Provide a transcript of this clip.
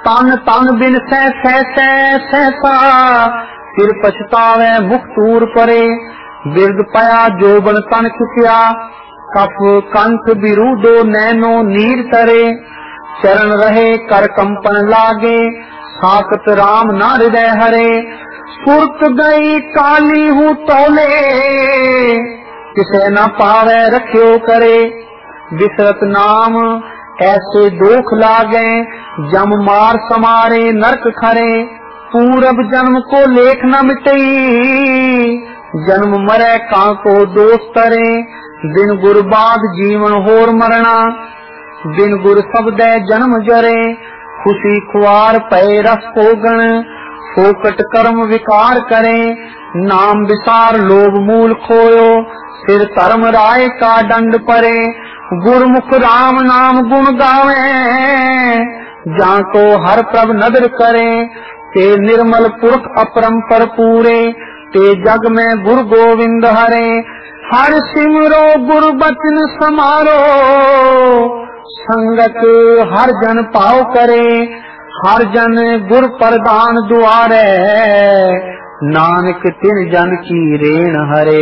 तन तन बिन सह सहसा फिर पछतावे मुख तूर परे। बिरद पया जोबन तन चुकिया कफ कंठ बिरूडो नैनो नीर तरे। चरण रहे कर कंपन लागे साकत राम ना हृदय हरे। सुरत गई काली हूँ तोले किसे न पावे रख्यो करे। विसरत नाम ऐसे दोख लागे जम मार समारे नरक खरे। पूरब जन्म को लेख न मिटई जन्म मरे काको दोष तरे। बिन गुर बाद जीवन होर मरना बिन गुर शब्द जन्म जरे। खुशी खुआर पै रस पोगण फोकट कर्म विकार करे। नाम विसार लोभ मूल खोयो फिर धर्म राय का दंड परे। गुरमुख राम नाम गुण गावे जाको हर प्रभ नदर करे। ते निर्मल पुरख अपरंपर पूरे ते जग में गुरु गोविंद हरे। हर सिमरो गुरु बचन समारो संगत हर जन पाओ करे। हर जन गुर प्रदान द्वारे नानक तिन जन की रेण हरे।